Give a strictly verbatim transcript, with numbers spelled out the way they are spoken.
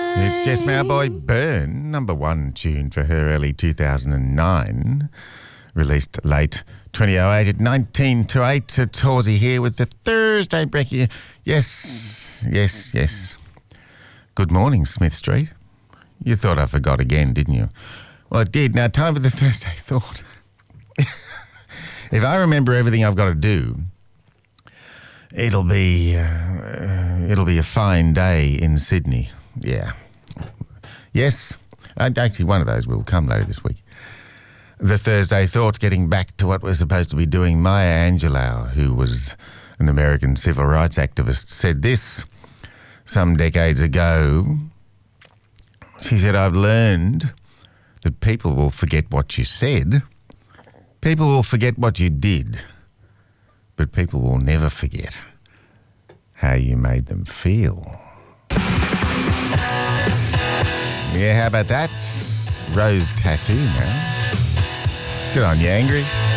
It's Jess Mauboy Burn, number one tune for her early two thousand nine. Released late twenty oh eight at nineteen to eight. Torsey here with the Thursday Brekkie. Yes, yes, yes. Good morning, Smith Street. You thought I forgot again, didn't you? Well, I did. Now, time for the Thursday Thought. If I remember everything I've got to do, it'll be uh, it'll be a fine day in Sydney. Yeah. Yes, actually one of those will come later this week. The Thursday Thought, getting back to what we're supposed to be doing. Maya Angelou, who was an American civil rights activist, said this some decades ago. She said, I've learned that people will forget what you said, people will forget what you did, but people will never forget how you made them feel. Yeah, how about that? Rose tattoo now. Good on you, Angry.